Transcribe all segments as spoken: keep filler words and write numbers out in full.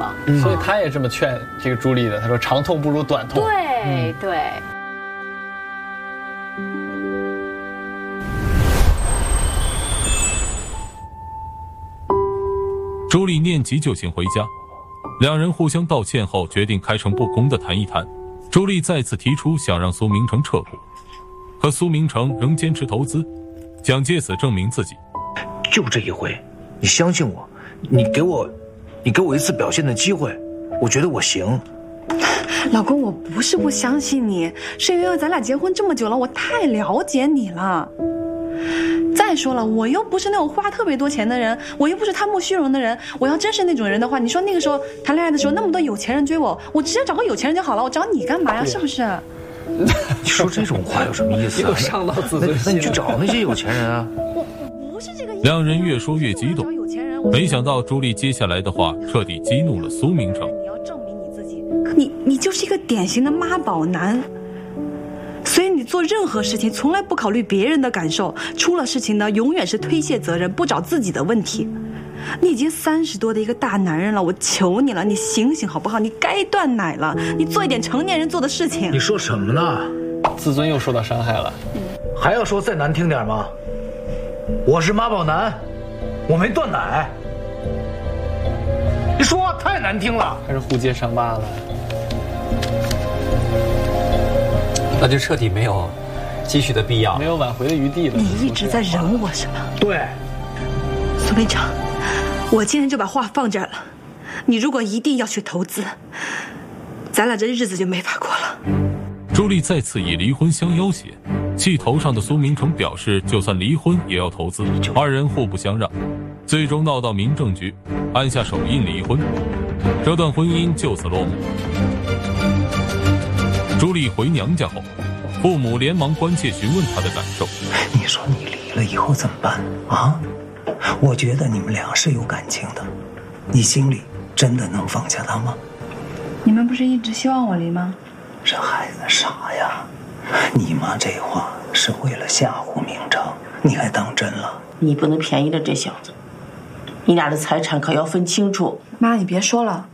了。 嗯、 所以他也这么劝这个朱莉的，他说长痛不如短痛。 对、 嗯、 对。 朱莉念及就请回家，两人互相道歉后决定开诚布公地谈一谈。朱莉再次提出想让苏明成撤股，可苏明成仍坚持投资，想借此证明自己。 就这一回，你相信我，你给我你给我一次表现的机会，我觉得我行。 老公，我不是不相信你，是因为咱俩结婚这么久了，我太了解你了。再说了，我又不是那种花特别多钱的人，我又不是贪慕虚荣的人。我要真是那种人的话，你说那个时候谈恋爱的时候那么多有钱人追我，我直接找个有钱人就好了，我找你干嘛呀？是不是？ 你说这种话有什么意思啊？ 又伤到自尊心了。 那你去找那些有钱人啊。 我不是这个意思。 两人越说越激动，没想到朱莉接下来的话彻底激怒了苏明成。 你要证明你自己，你你就是一个典型的妈宝男。所以你做任何事情从来不考虑别人的感受，出了事情呢永远是推卸责任，不找自己的问题。你已经三十多的一个大男人了，我求你了，你醒醒好不好？你该断奶了，你做一点成年人做的事情。 你说什么呢？ 自尊又受到伤害了。 还要说再难听点吗？我是妈宝男，我没断奶。你说话太难听了， 还是互揭伤疤了。 那就彻底没有继续的必要， 没有挽回的余地了。 你一直在忍我是吧？ 对。 苏明成，我今天就把话放这儿了。你如果一定要去投资，咱俩这日子就没法过了。 朱莉再次以离婚相要挟，气头上的苏明成表示，就算离婚也要投资。二人互不相让，最终闹到民政局，按下手印离婚。这段婚姻就此落幕。朱莉回娘家后，父母连忙关切询问她的感受。 你说你离了以后怎么办啊？我觉得你们俩是有感情的，你心里真的能放下他吗？ 你们不是一直希望我离吗？ 这孩子傻呀，你妈这话是为了吓唬明成，你还当真了？ 你不能便宜了这小子，你俩的财产可要分清楚。 妈，你别说了，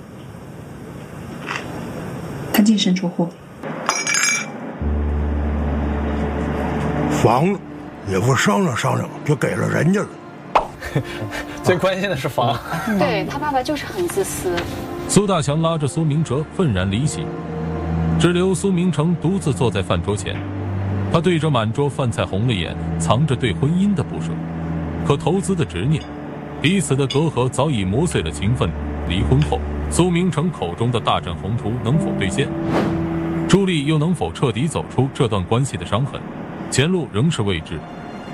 他净身出户， 房也不商量商量就给了人家了。 最关键的是房。 对，他爸爸就是很自私。 苏大强拉着苏明哲愤然离席，只留苏明成独自坐在饭桌前。他对着满桌饭菜红了眼，藏着对婚姻的不舍，可投资的执念，彼此的隔阂早已磨碎了情分。离婚后，苏明成口中的大展宏图能否兑现？朱莉又能否彻底走出这段关系的伤痕？前路仍是未知。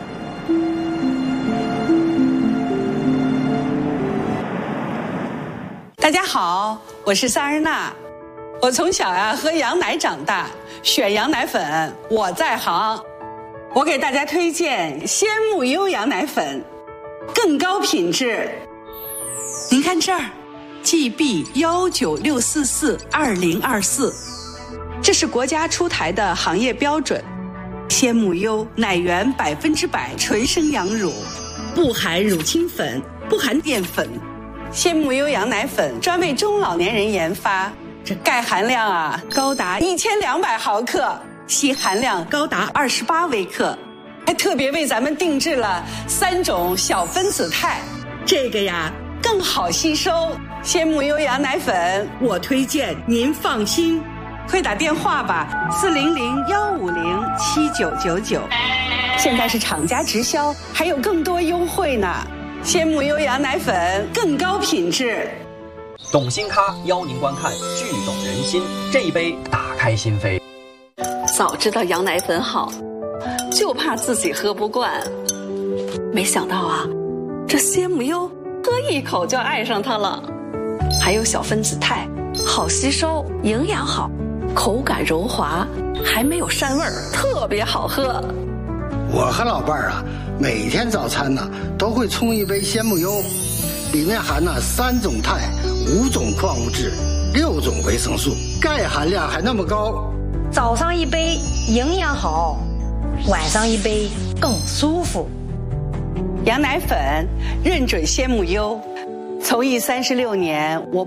大家好，我是萨日娜。我从小呀喝羊奶长大，选羊奶粉我在行。我给大家推荐鲜木优羊奶粉，更高品质。您看这儿 G B 一九六四四二零二四，这是国家出台的行业标准。鲜木优奶源百分之百纯生羊乳，不含乳清粉，不含淀粉。鲜木优羊奶粉专为中老年人研发，这钙含量啊高达一千两百毫克，硒含量高达二十八微克，还特别为咱们定制了三种小分子肽，这个呀更好吸收。鲜木优羊奶粉我推荐您放心，快打电话吧，四零零幺五零七九九九，现在是厂家直销，还有更多优惠呢。鲜木优羊奶粉更高品质。 懂新咖邀您观看剧懂人心，这一杯打开心扉。 早知道羊奶粉好，就怕自己喝不惯。没想到啊，这鲜木优喝一口就爱上它了。还有小分子肽，好吸收，营养好，口感柔滑，还没有膻味儿，特别好喝。 我和老伴儿啊，每天早餐呢都会冲一杯鲜木优，里面含了三种肽、五种矿物质、六种维生素，钙含量还那么高。 早上一杯营养好，晚上一杯更舒服。 羊奶粉认准鲜木优，从艺三十六年，我